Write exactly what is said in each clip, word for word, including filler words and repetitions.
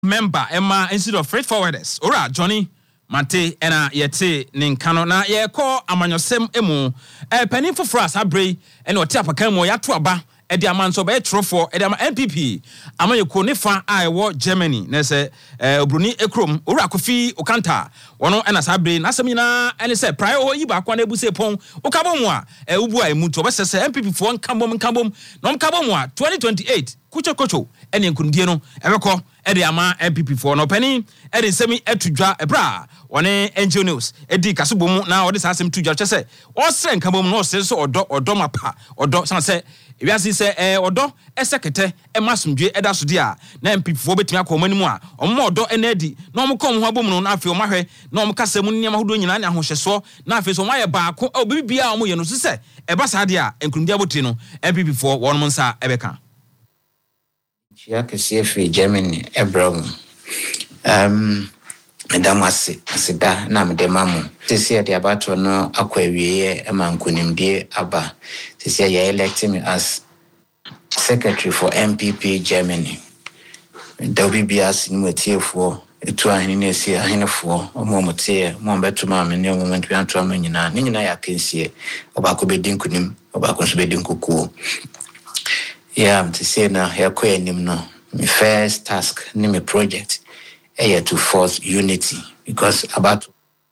member Emma Institute of Freight Forwarders. Ora Johnny Mante ena yete ninkano na ye ko amanyosem emu eh panin foforo asabre ena oti apakan mo yato aba e dia man so be trofo e dia N P P amaye ko ne fa a ewo Germany na se eh obruni ekrom ora kofi okanta wono ena sabre na asem nyina ene se prae o yi ba kwa na ebuse pon okabom a e ubu a emu to be se N P P fo nkambom nkambom no nkambom a twenty twenty-eight kucho kucho ene nkundie no ebekọ e dia ma N P P fo no panin e de semi etudwa ebra one Angel News edi kasubom na odi sasem tudwa chese o sre nkambom no se so odo odo mapa odo san se ewiase se eh odo esekete e masumdwe eda so dia na N P P fo betimi akoma nimu a ommo odo enadi na omkom ho abom no na afi omahwe na omkasem nyama hodo nyina na ahohyeso na afi so maye baako obibia omo ye no so se eba sa dia enkundia botiri no N P P fo wonmo nsa ebeka ya kese fi Germany ebrom um Madam Ase Asida na mdemamu sisi de abato no akwawiye emankunimdie aba sisi ya elect me as secretary for N P P Germany da bibias ni metiefo etu ahini ne si ahinefo omo motie mo betuma me ne moment bi anto amanyina ne nyina ya kensie obako bedin kunim obako so bedin kuku yeah to say na ya kwanim no my first task ni me project eh to force unity because about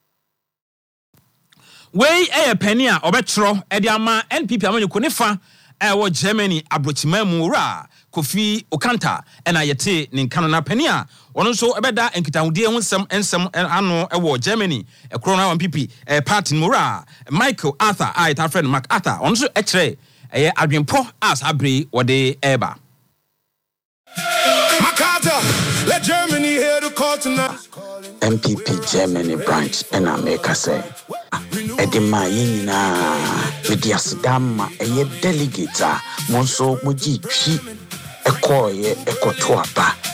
wey eh penny a obetro e dia ma N P P amanyiko ne fa eh wo Germany abrochimamu ra Kofi Okanta ena yete ne nkano na penny a ono so ebeda enkitahudie ho nsem ensem ano e wo Germany e kro na N P P eh party mura Michael Arthur I ta friend Mark Arthur ono so e kire eh adwenpo as abre wode eba let Germany hear the call tonight. N P P Germany branch and America say Edima yina mediasidama eye delegate monso moji twi ekoye ekoto aba